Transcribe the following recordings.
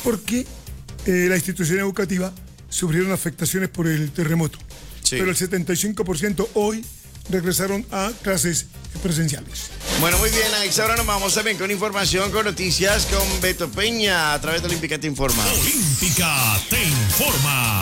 porque la institución educativa sufrieron afectaciones por el terremoto. Sí. Pero el 75% hoy regresaron a clases presenciales. Bueno, muy bien, ahora nos vamos también con información, con noticias, con Beto Peña a través de Olímpica Te Informa. Olímpica Te Informa.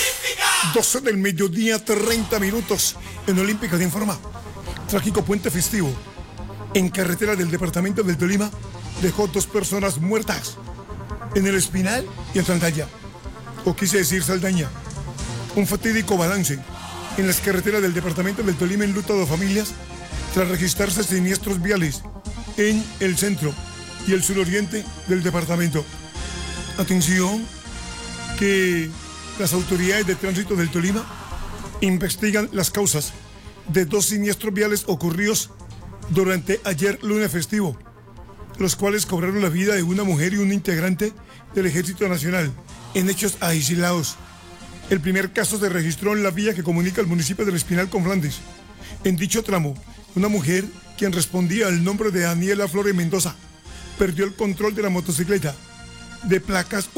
12 del mediodía, 30 minutos en Olímpica Te Informa. Trágico puente festivo en carretera del departamento del Tolima dejó 2 personas muertas en El Espinal y en Saldaña, o quise decir Saldaña. Un fatídico balance en las carreteras del departamento del Tolima enluta a 2 familias tras registrarse siniestros viales en el centro y el suroriente del departamento. Atención, que las autoridades de tránsito del Tolima investigan las causas de 2 siniestros viales ocurridos durante ayer lunes festivo, los cuales cobraron la vida de una mujer y un integrante del Ejército Nacional en hechos aislados. El primer caso se registró en la vía que comunica el municipio del Espinal con Flandes. En dicho tramo, una mujer, quien respondía al nombre de Daniela Flores Mendoza, perdió el control de la motocicleta de placas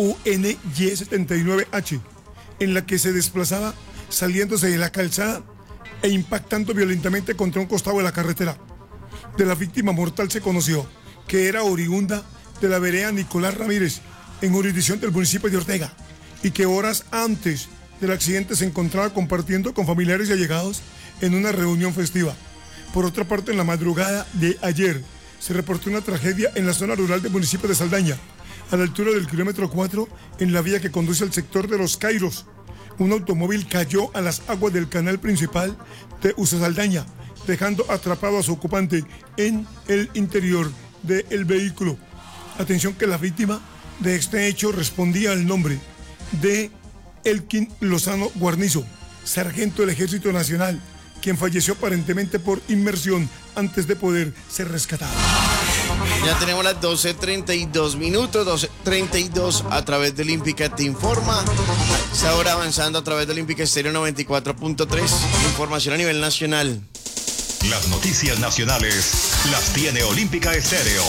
UNY79H, en la que se desplazaba saliéndose de la calzada e impactando violentamente contra un costado de la carretera. De la víctima mortal se conoció que era oriunda de la vereda Nicolás Ramírez, en jurisdicción del municipio de Ortega, y que horas antes del accidente se encontraba compartiendo con familiares y allegados en una reunión festiva. Por otra parte, en la madrugada de ayer se reportó una tragedia en la zona rural del municipio de Saldaña, a la altura del kilómetro 4, en la vía que conduce al sector de Los Cairos. Un automóvil cayó a las aguas del canal principal de Usasaldaña, dejando atrapado a su ocupante en el interior del vehículo. Atención, que la víctima de este hecho respondía al nombre de Elkin Lozano Guarnizo, sargento del Ejército Nacional, quien falleció aparentemente por inmersión antes de poder ser rescatado. Ya tenemos las 12:32 minutos, 12:32 a través de Olímpica Te Informa. Está ahora avanzando a través de Olímpica Estéreo 94.3. Información a nivel nacional. Las noticias nacionales las tiene Olímpica Estéreo.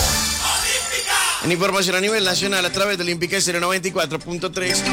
En información a nivel nacional a través de Olímpica Estéreo 94.3.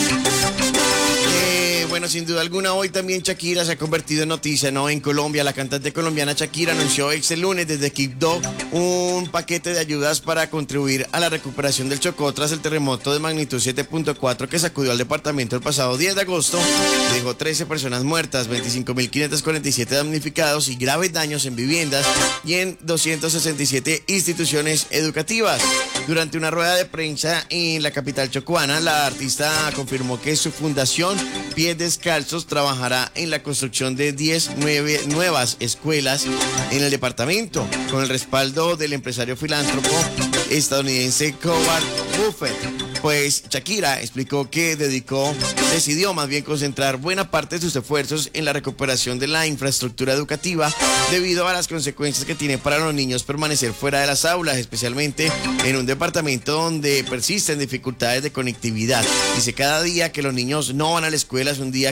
Bueno, sin duda alguna, hoy también Shakira se ha convertido en noticia, ¿no? En Colombia, la cantante colombiana Shakira anunció este lunes desde Quibdó un paquete de ayudas para contribuir a la recuperación del Chocó tras el terremoto de magnitud 7.4 que sacudió al departamento el pasado 10 de agosto. Dejó 13 personas muertas, 25.547 damnificados y graves daños en viviendas y en 267 instituciones educativas. Durante una rueda de prensa en la capital chocuana, la artista confirmó que su fundación Pies Descalzos trabajará en la construcción de 10 nuevas escuelas en el departamento, con el respaldo del empresario filántropo estadounidense Howard Buffett. Pues Shakira explicó que decidió más bien concentrar buena parte de sus esfuerzos en la recuperación de la infraestructura educativa debido a las consecuencias que tiene para los niños permanecer fuera de las aulas, especialmente en un departamento donde persisten dificultades de conectividad. Dice, cada día que los niños no van a la escuela es un día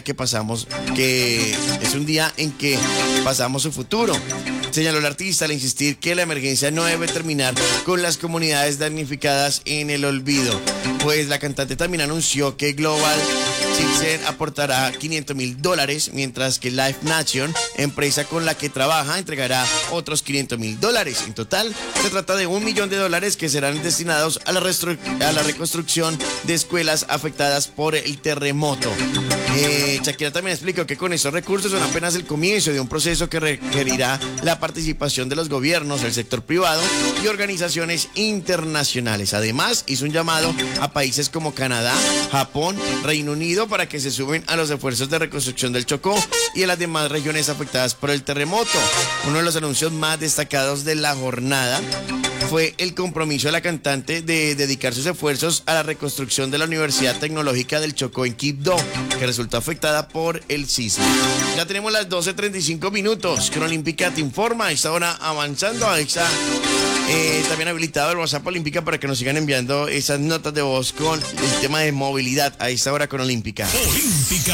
en que pasamos su futuro. Señaló el artista al insistir que la emergencia no debe terminar con las comunidades damnificadas en el olvido. Pues la cantante también anunció que Global Citizen aportará $500,000, mientras que Life Nation, empresa con la que trabaja, entregará otros $500,000. En total, se trata de $1 millón que serán destinados a la reconstrucción de escuelas afectadas por el terremoto. Shakira también explicó que con esos recursos son apenas el comienzo de un proceso que requerirá la participación de los gobiernos, el sector privado y organizaciones internacionales. Además, hizo un llamado a países como Canadá, Japón, Reino Unido para que se sumen a los esfuerzos de reconstrucción del Chocó y a las demás regiones afectadas por el terremoto. Uno de los anuncios más destacados de la jornada fue el compromiso de la cantante de dedicar sus esfuerzos a la reconstrucción de la Universidad Tecnológica del Chocó en Quibdó, que resultó afectada por el sismo. Ya tenemos las 12:35 minutos. Con Olímpica Te Informa. Está ahora avanzando. Está también habilitado el WhatsApp Olímpica para que nos sigan enviando esas notas de voz con el tema de movilidad. A esta hora con Olímpica. Olímpica.